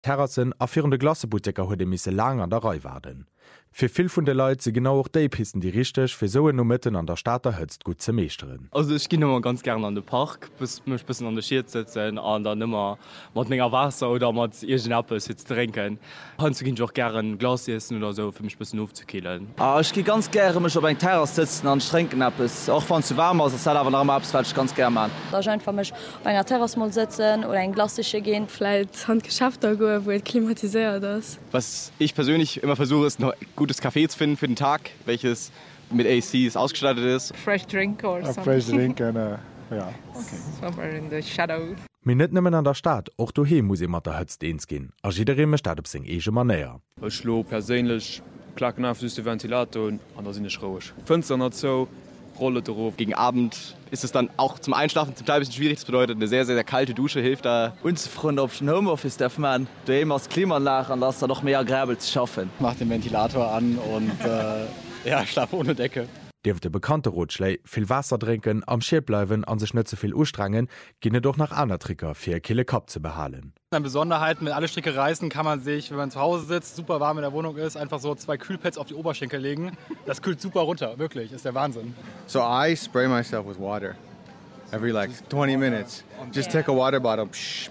Terrassen a virende Glassebutiker huet misse lang an der Rei warden. Fir vill vun de Leiit se genau och déi Pisten die richteg fir soen no Mëtten an der Stater hëtzt gut ze meesteren. Also ich ginn immer ganz gerne an den Park, mech bisssen an der Schiet sitzen, an dann immer mat méger Wasser oder mat Igen Appels jetzt trinken. Han zu ginn joch gern Glas essen oder so fir mech bisssen aufzukeelen. Ich gi ganz gerne mech op eng Terras sitzen an Schränken Appels, auch wann zu warm ass awer am Abswalch ganz ger man. Da scheint vermech op enger Terrasmol sitzen oder eng Glasische gehen. Vielleicht Handgeschäfter go, wo klimatisiert das. Was ich persönlich immer versuche, ist noch gutes Kaffee zu finden für den Tag, welches mit ACs ausgestattet ist. Fresh drink or something. Fresh drink and ja. Okay. Somewhere in the shadow. Min net nëmmen an der Stadt, och du he muss mat der Hëtzt eens ginn. A jidereme Stadt op seg ege Manéier. Ech schlo perélech klacken auf de Ventilator an der sinne schrouech. Fënster net zo Rolle darauf. Gegen Abend ist es dann auch zum Einschlafen zum Teil ein bisschen schwierig. Das bedeutet, eine sehr, sehr, sehr kalte Dusche hilft da. Uns Freund auf dem Homeoffice darf man du eben als Klimaanlage an, dass da noch mehr Gräbel zu schaffen. Mach den Ventilator an und schlaf ohne Decke. Dir de bekannte Rotschlei viel Wasser trinken, am Schir bleiwen an sech net so viel ustrangen, ginne doch nach aner Tricker fir Kille Kap zu behalen. Eine Besonderheit, wenn alle Stricke reißen, kann man sich, wenn man zu Hause sitzt, super warm in der Wohnung ist, einfach so 2 Kühlpads auf die Oberschenkel legen. Das kühlt super runter, wirklich, ist der Wahnsinn. So I spray myself with water every like 20 minutes. Just take a water bottle.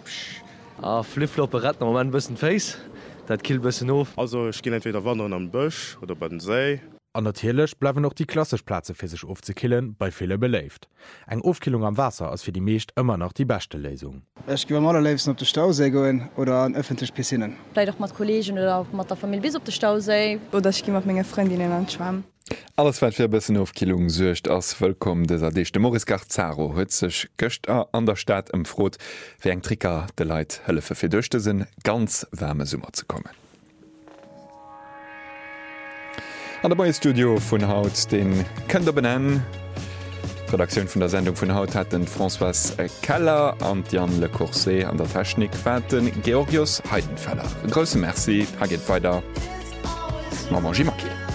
Flipfloppe retten moment bisschen Face, dat killt bisschen auf. Also ich gehe entweder wandern am Busch oder bei den See. An natierlech bleiwen noch die klassisch Plaze fir sech ofzekillen, bei viele beläft. Eg Aufkillung am Wasser ass fir die Meescht immer noch die beste Lesung. Ech giwer mal leefsen op de Stausee goen oder an öffentlich Pisinnen. Vielleicht auch mat Kollegen oder mat der Familie bis op de Stausee. Oder ich gi mat menge Freundinnen an Schwamm. Alles wat fir bëssen Aufkillung suecht ass wëllkom déserdechte Maurice Garzaro huet sech gëcht an der Stadt ëmfrot, fir eng Tricker de Leiit hëllefe fir duchte sinn ganz wärme Summer ze kommen. An der neue Studio vun Haut den Kënder benennen. Redaktion vun der Sendung vun Haut hat den François Keller an Jan Le Courset an der Technik fäten Georgios Heidenfeller. Grosse Merci, ha geht weiter. Maman Gimaki.